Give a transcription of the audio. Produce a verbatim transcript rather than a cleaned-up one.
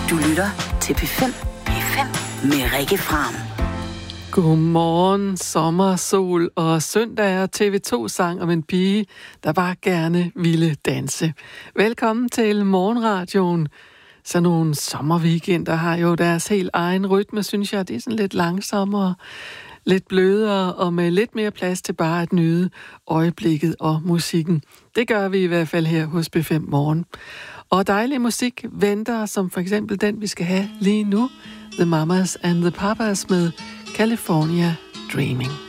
Du lytter til P fem. P fem med Rikke Fram. Godmorgen, sommer, sol og søndag er T V to-sang om en pige, der bare gerne ville danse. Velkommen til Morgenradioen. Så nogle sommerweekender har jo deres helt egen rytme, synes jeg. Det er sådan lidt langsommere, lidt blødere og med lidt mere plads til bare at nyde øjeblikket og musikken. Det gør vi i hvert fald her hos P fem Morgen. Og dejlig musik venter, som for eksempel den, vi skal have lige nu. The Mamas and the Papas med California Dreaming.